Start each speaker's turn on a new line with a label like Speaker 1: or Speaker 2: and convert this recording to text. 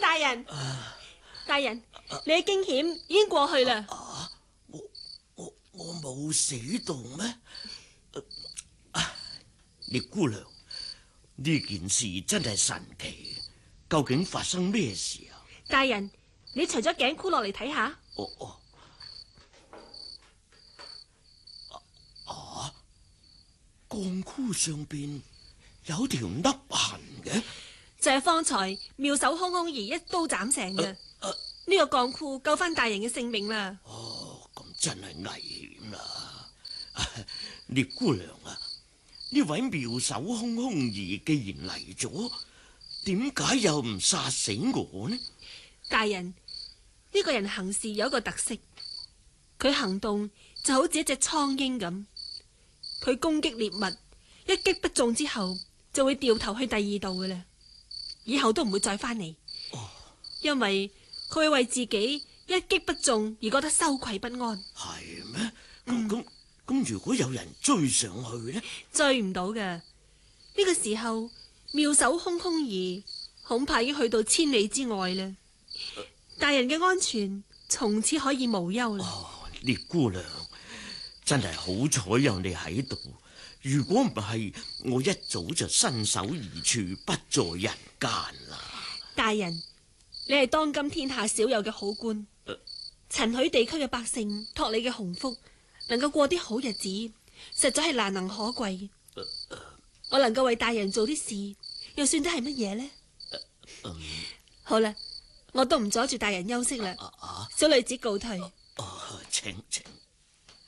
Speaker 1: 大人，大人，你嘅驚險已經過去啦。
Speaker 2: 我冇死到咩？聶姑娘，呢件事真係神奇，究竟發生咩事啊？
Speaker 1: 大人，你除咗頸箍落嚟睇下。
Speaker 2: 鋼箍上邊有條凹痕嘅，
Speaker 1: 就係方才妙手空空兒一刀斬成嘅。呢個鋼箍救翻大人嘅性命啦。
Speaker 2: 咁真係危險啦！聶姑娘啊，呢位妙手空空兒既然嚟咗，點解又唔殺死我呢？
Speaker 1: 大人，呢個人行事有一個特色，佢行動就好似一隻蒼蠅咁。佢攻擊獵物，一擊不中之後就會掉頭去第二度嘅啦，以後都唔會再翻嚟。因為佢會為自己一擊不中而覺得羞愧不安。
Speaker 2: 係咩？咁如果有人追上去呢？
Speaker 1: 追唔到嘅。呢個時候妙手空空兒恐怕已經去到千里之外啦。大人嘅安全從此可以無憂啦。
Speaker 2: 聶姑娘真係好彩有你喺度，如果唔係，我一早就身首異處，不在人間啦。大
Speaker 1: 人，你係當今天下少有嘅好官，陳許地區嘅百姓託你嘅鴻福，能夠過啲好日子，實在係難能可貴。我能夠為大人做啲事，又算得係乜嘢呢？好啦，我都唔阻住大人休息啦。小女子告退。
Speaker 2: 請。